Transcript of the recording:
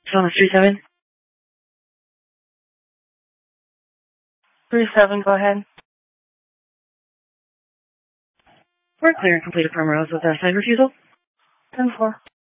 Thomas 37. 37, go ahead. We're clear and complete a Primrose with a side refusal. 10-4.